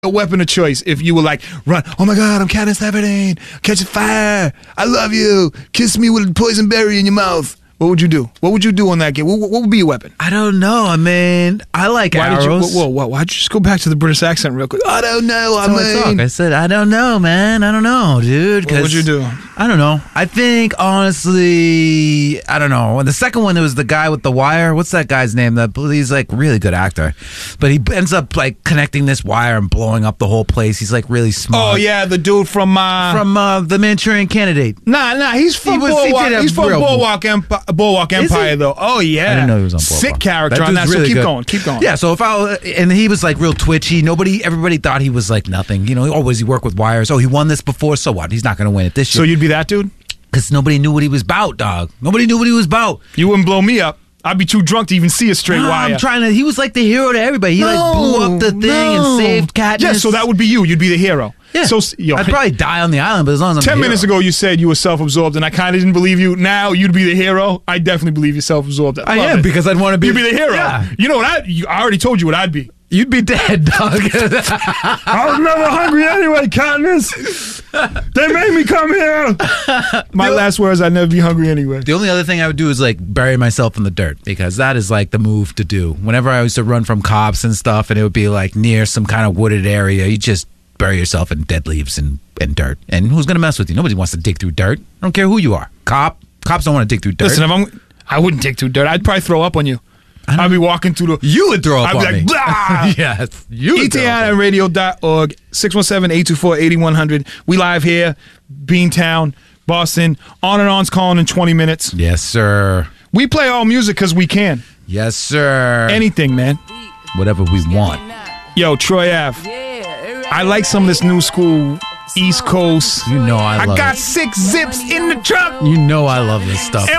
a weapon of choice if you were like, run, oh my God, I'm Katniss Everdeen, catch a fire, I love you, kiss me with a poison berry in your mouth. What would you do? What would you do on that game? What would be your weapon? I don't know. I mean, I like arrows. Why'd you just go back to the British accent real quick? I don't know. I said, I don't know, man. I don't know, dude. What would you do? I don't know. I think, honestly, I don't know. And the second one, there was the guy with the wire. What's that guy's name? He's like a really good actor. But he ends up like connecting this wire and blowing up the whole place. He's like really smart. Oh, yeah, the dude from The Manchurian Candidate. Nah, he's from Boardwalk Empire, though. Oh, yeah. I didn't know he was on Boardwalk. Sick character on that, so keep going. Yeah, so and he was like real twitchy. Everybody thought he was like nothing. You know, he worked with wires. Oh, he won this before, so what? He's not going to win it this year. So you'd be that dude? Because nobody knew what he was about, dog. Nobody knew what he was about. You wouldn't blow me up. I'd be too drunk to even see a straight wire. He was like the hero to everybody. He blew up the thing and saved Katniss. Yeah, so that would be you. You'd be the hero. Yeah. So, I'd probably die on the island, but as long as I'm 10 minutes ago, you said you were self-absorbed, and I kind of didn't believe you. Now, you'd be the hero. I definitely believe you're self-absorbed. I am, because I'd want to be... You'd be the hero. Yeah. You know what? I already told you what I'd be. You'd be dead, dog. I was never hungry anyway, Katniss. They made me come here. My last words, I'd never be hungry anyway. The only other thing I would do is like bury myself in the dirt, because that is like the move to do. Whenever I used to run from cops and stuff, and it would be like near some kind of wooded area, you just bury yourself in dead leaves and dirt. And who's going to mess with you? Nobody wants to dig through dirt. I don't care who you are. Cops don't want to dig through dirt. Listen, I wouldn't dig through dirt. I'd probably throw up on you. I'd be walking through the... You would throw up on me. I'd be like, blah! Yes, you would ETNradio.org, 617-824-8100. We live here, Beantown, Boston. On and On's calling in 20 minutes. Yes, sir. We play all music because we can. Yes, sir. Anything, man. Whatever we want. Yo, Troy Ave. I like some of this new school East Coast. You know I love I got it. 6 zips in the truck. You know I love this stuff.